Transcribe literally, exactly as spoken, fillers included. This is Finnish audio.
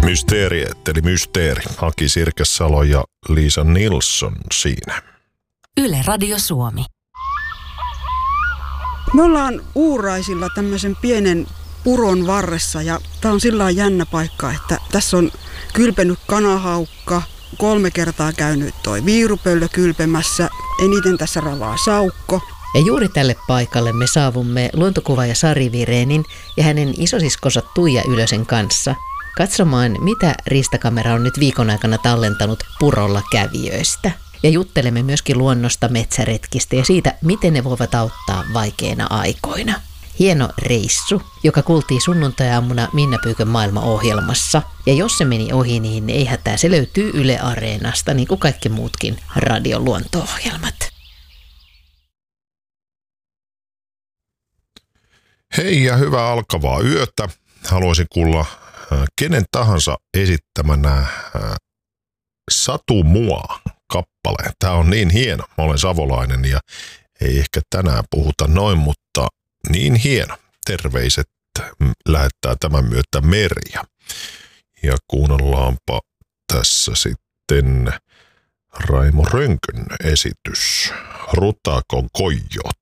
Mysteeriet, eli Mysteeri. Aki Sirkesalo ja Liisa Nilsson siinä. Yle Radio Suomi. Me ollaan Uuraisilla tämmöisen pienen puron varressa ja tää on sillä lailla jännä paikka, että tässä on kylpenyt kanahaukka, kolme kertaa käynyt toi viirupöllö kylpemässä, eniten tässä ravaa saukko. Ja juuri tälle paikalle me saavumme luontokuvaaja Sari Virenin ja hänen isosiskonsa Tuija Ylösen kanssa katsomaan, mitä riistakamera on nyt viikon aikana tallentanut purolla kävijöistä. Ja juttelemme myöskin luonnosta, metsäretkistä ja siitä, miten ne voivat auttaa vaikeina aikoina. Hieno reissu, joka kuultiin sunnuntai-aamuna Minna Pyykön maailmaohjelmassa. Ja jos se meni ohi, niin ei hätää, se löytyy Yle Areenasta, niin kuin kaikki muutkin radion luonto-ohjelmat. Hei ja hyvää alkavaa yötä. Haluaisin kuulla äh, kenen tahansa esittämänä äh, Satu mua -kappaleen. Tämä on niin hieno. Mä olen savolainen ja ei ehkä tänään puhuta noin, mutta niin hieno. Terveiset lähettää tämän myötä Merja. Ja kuunnellaanpa tässä sitten Raimo Rönkön esitys. Rutakon kojot.